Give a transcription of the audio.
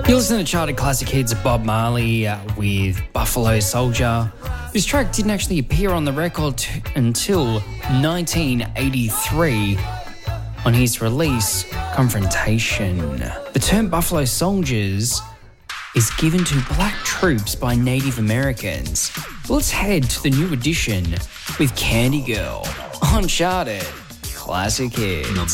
You're listening to Charted Classic Hits, Bob Marley with Buffalo Soldier. This track didn't actually appear on the record until 1983 on his release, Confrontation. The term Buffalo Soldiers is given to black troops by Native Americans. Let's head to the new edition with Candy Girl on Charted Classic Hits.